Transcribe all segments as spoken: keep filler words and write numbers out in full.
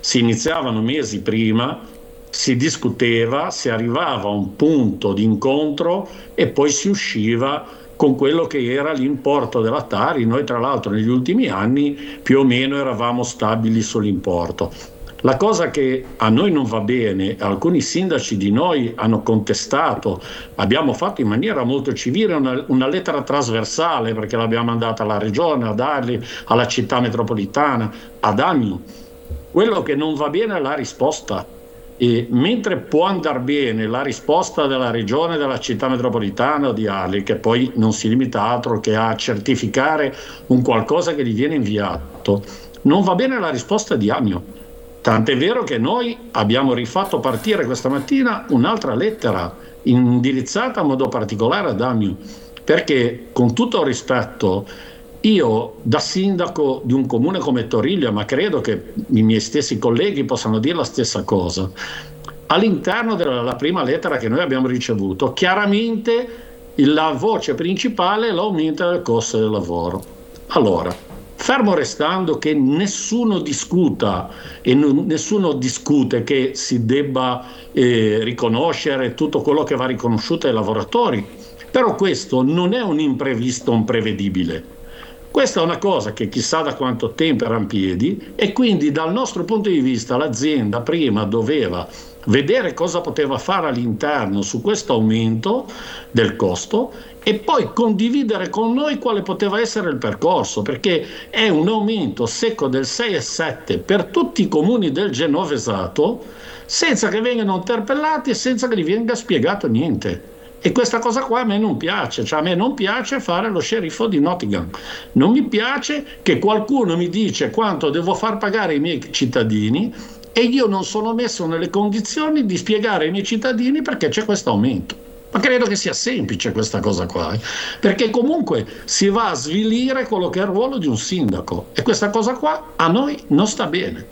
si iniziavano mesi prima, si discuteva, si arrivava a un punto di incontro e poi si usciva con quello che era l'importo della Tari. Noi tra l'altro negli ultimi anni più o meno eravamo stabili sull'importo. La cosa che a noi non va bene, alcuni sindaci di noi hanno contestato, abbiamo fatto in maniera molto civile una, una lettera trasversale, perché l'abbiamo mandata alla regione, ad Arli, alla città metropolitana, ad AMI. Quello che non va bene è la risposta. E mentre può andare bene la risposta della regione, della città metropolitana o di Arli, che poi non si limita altro che a certificare un qualcosa che gli viene inviato, non va bene la risposta di Amio. Tant'è vero che noi abbiamo rifatto partire questa mattina un'altra lettera indirizzata in modo particolare ad Amio, perché con tutto il rispetto, io da sindaco di un comune come Toriglia, ma credo che i miei stessi colleghi possano dire la stessa cosa, all'interno della prima lettera che noi abbiamo ricevuto, chiaramente la voce principale è l'aumento del costo del lavoro. Allora, fermo restando che nessuno discuta e non, nessuno discute che si debba eh, riconoscere tutto quello che va riconosciuto ai lavoratori, però questo non è un imprevisto, un prevedibile. Questa è una cosa che chissà da quanto tempo era in piedi, e quindi dal nostro punto di vista l'azienda prima doveva vedere cosa poteva fare all'interno su questo aumento del costo e poi condividere con noi quale poteva essere il percorso, perché è un aumento secco del sei virgola sette per tutti i comuni del Genovesato, senza che vengano interpellati e senza che gli venga spiegato niente. E questa cosa qua a me non piace, cioè a me non piace fare lo sceriffo di Nottingham, non mi piace che qualcuno mi dice quanto devo far pagare ai miei cittadini e io non sono messo nelle condizioni di spiegare ai miei cittadini perché c'è questo aumento. Ma credo che sia semplice questa cosa qua, eh? Perché comunque si va a svilire quello che è il ruolo di un sindaco e questa cosa qua a noi non sta bene.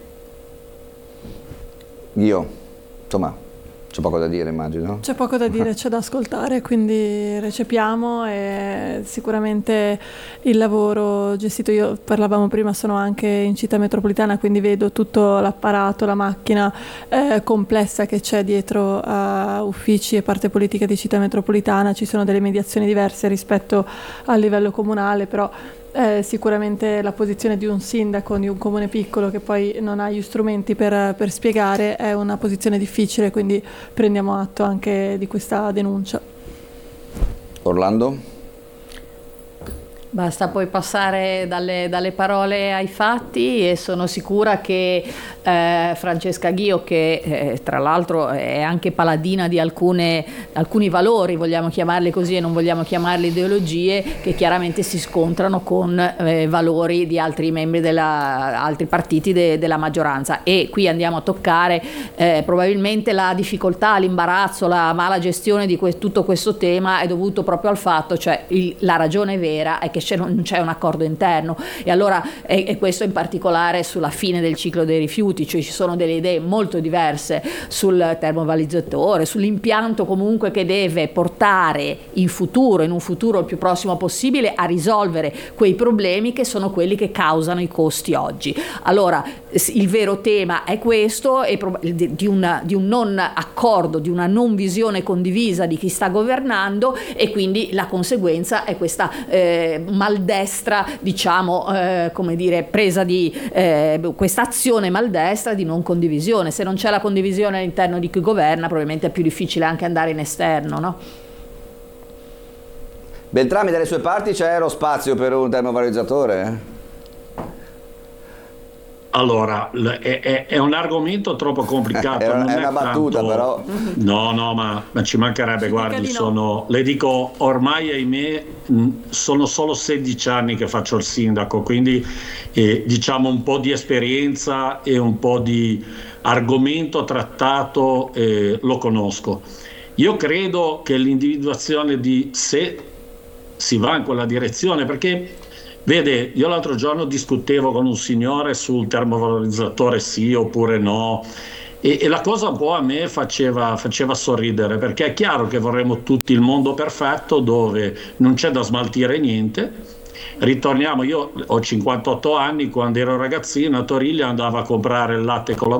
Io, insomma, c'è poco da dire, immagino. C'è poco da dire, c'è da ascoltare, quindi recepiamo e sicuramente il lavoro gestito, io parlavamo prima, sono anche in città metropolitana, quindi vedo tutto l'apparato, la macchina eh, complessa che c'è dietro a uffici e parte politica di città metropolitana. Ci sono delle mediazioni diverse rispetto al livello comunale, però Eh, sicuramente la posizione di un sindaco di un comune piccolo che poi non ha gli strumenti per, per spiegare è una posizione difficile, quindi prendiamo atto anche di questa denuncia. Orlando? Basta poi passare dalle, dalle parole ai fatti e sono sicura che eh, Francesca Ghio, che eh, tra l'altro è anche paladina di alcune, alcuni valori, vogliamo chiamarli così e non vogliamo chiamarli ideologie, che chiaramente si scontrano con eh, valori di altri membri della altri partiti de, della maggioranza, e qui andiamo a toccare eh, probabilmente la difficoltà, l'imbarazzo, la mala gestione di que- tutto questo tema è dovuto proprio al fatto, cioè il, la ragione vera è che non c'è un accordo interno, e allora e, e questo in particolare sulla fine del ciclo dei rifiuti, cioè ci sono delle idee molto diverse sul termovalorizzatore, sull'impianto comunque che deve portare in futuro, in un futuro il più prossimo possibile, a risolvere quei problemi che sono quelli che causano i costi oggi. Allora il vero tema è questo, e di, una, di un non accordo, di una non visione condivisa di chi sta governando, e quindi la conseguenza è questa eh, maldestra, diciamo, eh, come dire, presa di eh, questa azione maldestra di non condivisione. Se non c'è la condivisione all'interno di chi governa, probabilmente è più difficile anche andare in esterno, no? Beltrami, dalle sue parti c'è lo spazio per un termovalorizzatore? Allora, è, è, è un argomento troppo complicato. è, non è è una battuta, tanto... però. No, no, ma, ma ci mancherebbe, ci guardi, sono, le dico, ormai ahimè, sono solo sedici anni che faccio il sindaco, quindi eh, diciamo un po' di esperienza e un po' di argomento trattato eh, lo conosco. Io credo che l'individuazione di se si va in quella direzione, perché vede, io l'altro giorno discutevo con un signore sul termovalorizzatore sì oppure no, e, e la cosa un po' a me faceva, faceva sorridere, perché è chiaro che vorremmo tutti il mondo perfetto dove non c'è da smaltire niente. Ritorniamo, io ho cinquantotto anni, quando ero ragazzino a Toriglia andavo a comprare il latte con la